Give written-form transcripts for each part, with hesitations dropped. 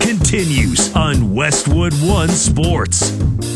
continues on Westwood One Sports.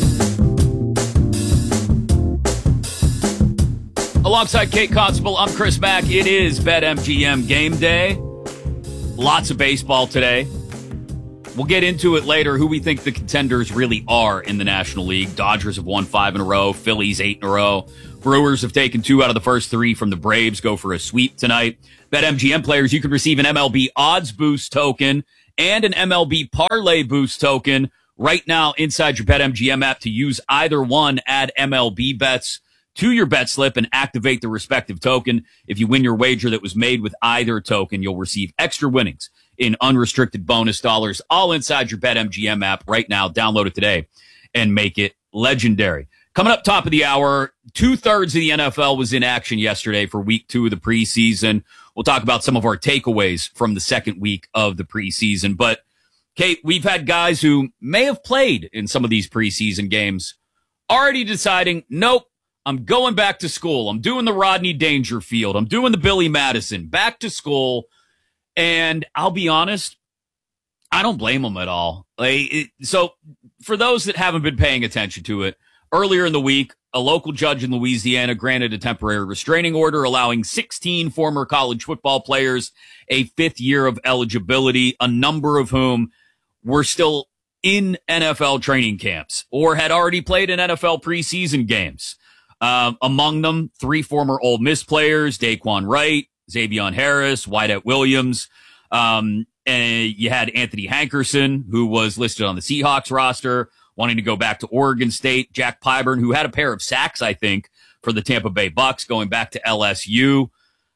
Alongside Kate Constable, I'm Chris Mack. It is BetMGM game day. Lots of baseball today. We'll get into it later, who we think the contenders really are in the National League. Dodgers have won 5 in a row. Phillies 8 in a row. Brewers have taken 2 out of the first 3 from the Braves. Go for a sweep tonight. BetMGM players, you can receive an MLB odds boost token and an MLB parlay boost token right now inside your BetMGM app. To use either one, add MLB bets to your bet slip and activate the respective token. If you win your wager that was made with either token, you'll receive extra winnings in unrestricted bonus dollars, all inside your BetMGM app right now. Download it today and make it legendary. Coming up top of the hour, 2/3 of the NFL was in action yesterday for week 2 of the preseason. We'll talk about some of our takeaways from the second week of the preseason. But, Kate, we've had guys who may have played in some of these preseason games already deciding, nope, I'm going back to school. I'm doing the Rodney Dangerfield. I'm doing the Billy Madison. Back to school. And I'll be honest, I don't blame them at all. So for those that haven't been paying attention to it, earlier in the week, a local judge in Louisiana granted a temporary restraining order allowing 16 former college football players a 5th year of eligibility, a number of whom were still in NFL training camps or had already played in NFL preseason games. Among them, 3 former Ole Miss players, Daquan Wright, Xavion Harris, Wyatt Williams. And you had Anthony Hankerson, who was listed on the Seahawks roster, wanting to go back to Oregon State. Jack Pyburn, who had a pair of sacks, I think, for the Tampa Bay Bucks, going back to LSU.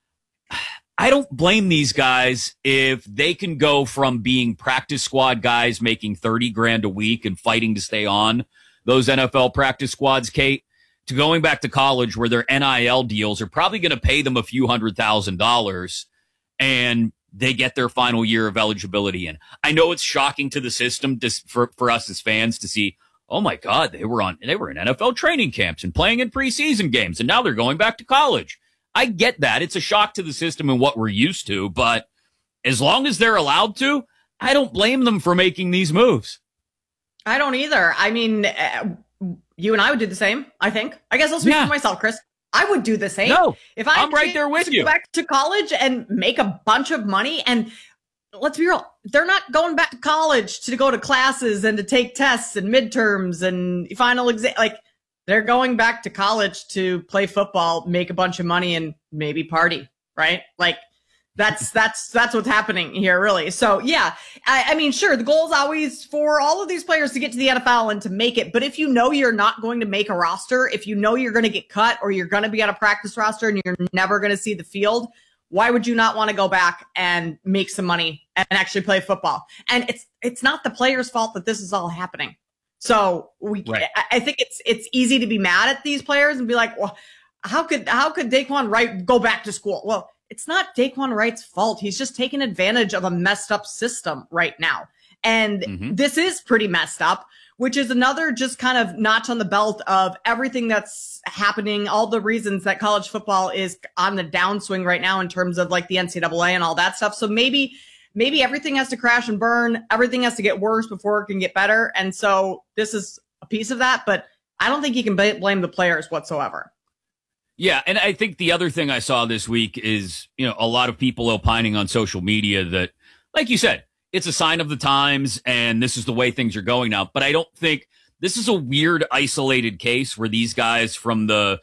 I don't blame these guys if they can go from being practice squad guys making $30,000 a week and fighting to stay on those NFL practice squads, Kate, to going back to college where their NIL deals are probably going to pay them a few $100,000 and they get their final year of eligibility in. I know it's shocking to the system for us as fans to see, oh my God, they were in NFL training camps and playing in preseason games and now they're going back to college. I get that. It's a shock to the system and what we're used to, but as long as they're allowed to, I don't blame them for making these moves. I don't either. I mean, you and I would do the same, I think. I guess I'll speak for myself, Chris. I would do the same. No, if I'm right there with you. Go back to college and make a bunch of money. And let's be real, they're not going back to college to go to classes and to take tests and midterms and final exam. Like, they're going back to college to play football, make a bunch of money, and maybe party, right? Like, that's what's happening here, really. So, yeah, I mean, sure, the goal is always for all of these players to get to the NFL and to make it. But if you know you're not going to make a roster, if you know you're going to get cut or you're going to be on a practice roster and you're never going to see the field, why would you not want to go back and make some money and actually play football? And it's not the players' fault that this is all happening. So I think it's easy to be mad at these players and be like, well, how could Daquan Wright go back to school? Well, it's not Daquan Wright's fault. He's just taking advantage of a messed up system right now. And this is pretty messed up, which is another just kind of notch on the belt of everything that's happening, all the reasons that college football is on the downswing right now in terms of like the NCAA and all that stuff. So maybe everything has to crash and burn. Everything has to get worse before it can get better. And so this is a piece of that, but I don't think you can blame the players whatsoever. Yeah, and I think the other thing I saw this week is, a lot of people opining on social media that, like you said, it's a sign of the times and this is the way things are going now. But I don't think this is a weird isolated case where these guys from the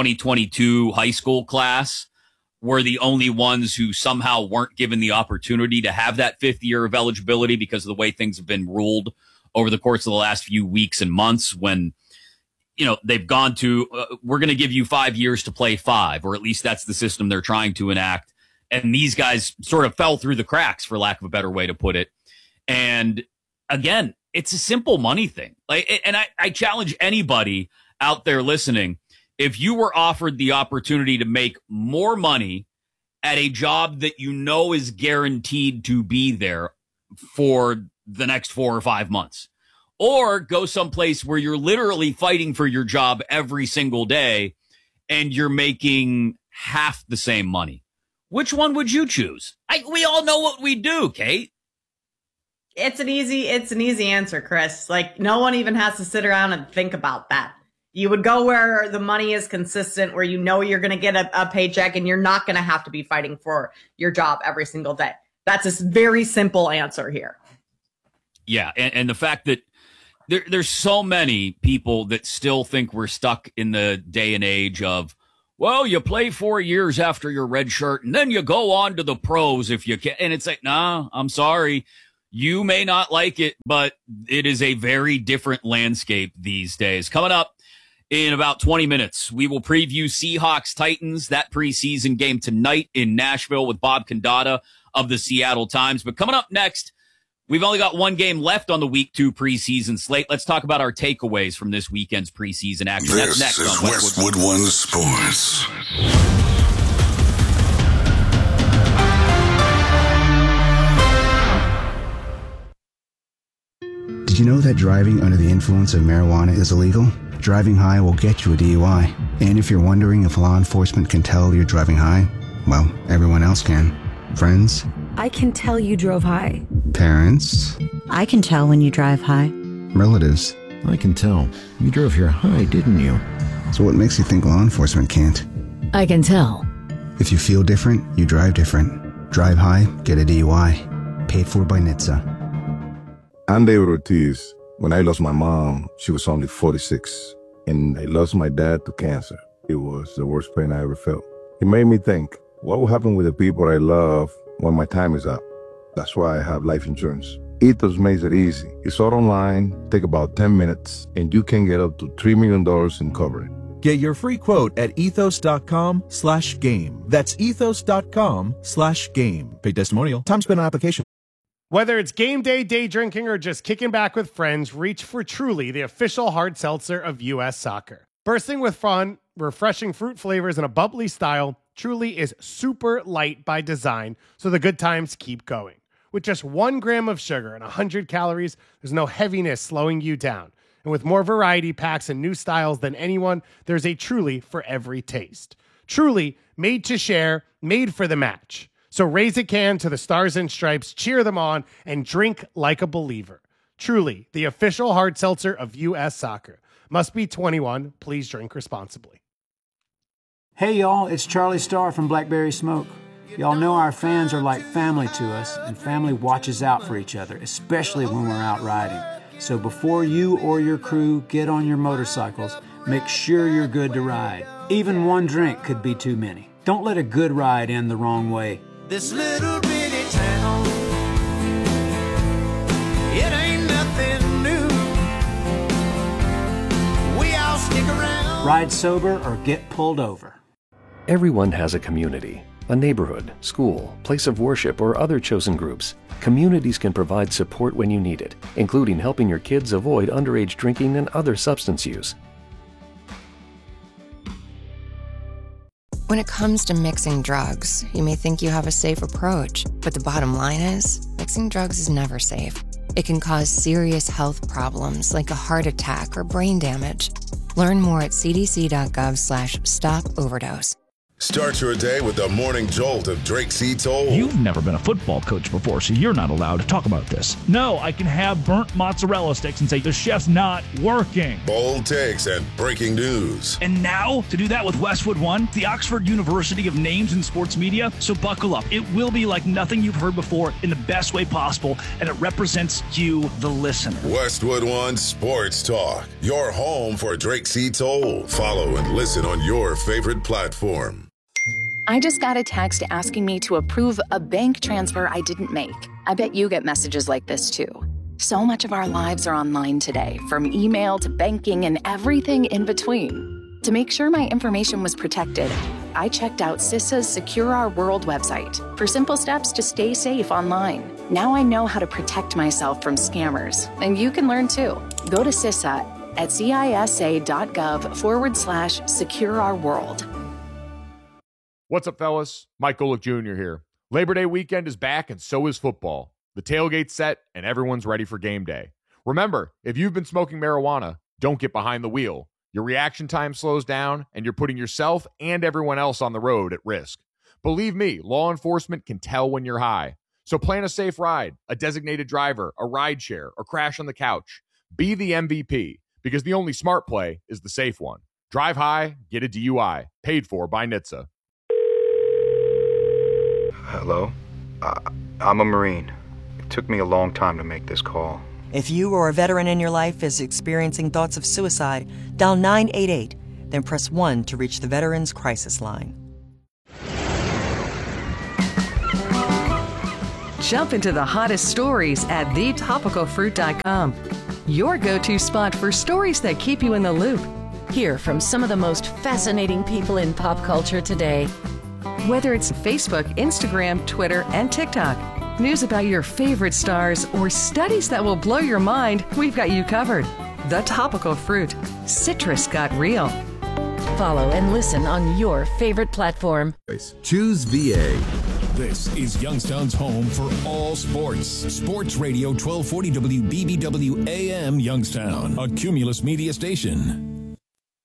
2022 high school class were the only ones who somehow weren't given the opportunity to have that 5th year of eligibility because of the way things have been ruled over the course of the last few weeks and months when, they've gone to, we're going to give you 5 years to play 5, or at least that's the system they're trying to enact. And these guys sort of fell through the cracks, for lack of a better way to put it. And again, it's a simple money thing. I challenge anybody out there listening, if you were offered the opportunity to make more money at a job that is guaranteed to be there for the next 4 or 5 months, or go someplace where you're literally fighting for your job every single day and you're making half the same money, which one would you choose? We all know what we do, Kate. It's an easy answer, Chris. Like, no one even has to sit around and think about that. You would go where the money is consistent, where you know you're going to get a paycheck and you're not going to have to be fighting for your job every single day. That's a very simple answer here. Yeah, and the fact that there's so many people that still think we're stuck in the day and age of, well, you play 4 years after your red shirt and then you go on to the pros if you can. And it's like, nah, I'm sorry. You may not like it, but it is a very different landscape these days. Coming up in about 20 minutes, we will preview Seahawks-Titans, that preseason game tonight in Nashville with Bob Condata of the Seattle Times. But coming up next, we've only got one game left on the Week 2 preseason slate. Let's talk about our takeaways from this weekend's preseason action. This That's next is on Westwood One Sports. Did you know that driving under the influence of marijuana is illegal? Driving high will get you a DUI. And if you're wondering if law enforcement can tell you're driving high, well, everyone else can. Friends? I can tell you drove high. Parents? I can tell when you drive high. Relatives? I can tell. You drove here high, didn't you? So what makes you think law enforcement can't? I can tell. If you feel different, you drive different. Drive high, get a DUI. Paid for by NHTSA. I'm David Ortiz. When I lost my mom, she was only 46. And I lost my dad to cancer. It was the worst pain I ever felt. It made me think, what will happen with the people I love when my time is up? That's why I have life insurance. Ethos makes it easy. It's all online, take about 10 minutes, and you can get up to $3 million in coverage. Get your free quote at ethos.com/game. That's ethos.com/game. Paid testimonial. Time spent on application. Whether it's game day, day drinking, or just kicking back with friends, reach for Truly, the official hard seltzer of U.S. Soccer. Bursting with fun, refreshing fruit flavors, and a bubbly style, Truly is super light by design, so the good times keep going. With just 1 gram of sugar and 100 calories, there's no heaviness slowing you down. And with more variety packs and new styles than anyone, there's a Truly for every taste. Truly, made to share, made for the match. So raise a can to the Stars and Stripes, cheer them on, and drink like a believer. Truly, the official hard seltzer of U.S. Soccer. Must be 21. Please drink responsibly. Hey, y'all, it's Charlie Starr from Blackberry Smoke. Y'all know our fans are like family to us, and family watches out for each other, especially when we're out riding. So before you or your crew get on your motorcycles, make sure you're good to ride. Even one drink could be too many. Don't let a good ride end the wrong way. This little bitty town, it ain't nothing new. We all stick around. Ride sober or get pulled over. Everyone has a community, a neighborhood, school, place of worship, or other chosen groups. Communities can provide support when you need it, including helping your kids avoid underage drinking and other substance use. When it comes to mixing drugs, you may think you have a safe approach, but the bottom line is, mixing drugs is never safe. It can cause serious health problems like a heart attack or brain damage. Learn more at cdc.gov/stop-overdose. Start your day with the morning jolt of Drake C. Toll. You've never been a football coach before, so you're not allowed to talk about this. No, I can have burnt mozzarella sticks and say the chef's not working. Bold takes and breaking news. And now, to do that with Westwood One, the Oxford University of Names in Sports Media. So buckle up. It will be like nothing you've heard before in the best way possible, and it represents you, the listener. Westwood One Sports Talk, your home for Drake C. Toll. Follow and listen on your favorite platform. I just got a text asking me to approve a bank transfer I didn't make. I bet you get messages like this too. So much of our lives are online today, from email to banking and everything in between. To make sure my information was protected, I checked out CISA's Secure Our World website for simple steps to stay safe online. Now I know how to protect myself from scammers, and you can learn too. Go to CISA at CISA.gov/Secure Our World. What's up, fellas? Mike Golick Jr. here. Labor Day weekend is back, and so is football. The tailgate's set, and everyone's ready for game day. Remember, if you've been smoking marijuana, don't get behind the wheel. Your reaction time slows down, and you're putting yourself and everyone else on the road at risk. Believe me, law enforcement can tell when you're high. So plan a safe ride, a designated driver, a ride share, or crash on the couch. Be the MVP, because the only smart play is the safe one. Drive high, get a DUI. Paid for by NHTSA. Hello? I'm a Marine. It took me a long time to make this call. If you or a veteran in your life is experiencing thoughts of suicide, dial 988, then press 1 to reach the Veterans Crisis Line. Jump into the hottest stories at thetopicalfruit.com. Your go-to spot for stories that keep you in the loop. Hear from some of the most fascinating people in pop culture today. Whether it's Facebook, Instagram, Twitter, and TikTok, news about your favorite stars, or studies that will blow your mind, we've got you covered. The Topical Fruit. Citrus got real. Follow and listen on your favorite platform. Choose VA. This is Youngstown's home for all sports. Sports Radio 1240 WBBW AM Youngstown, a Cumulus Media station.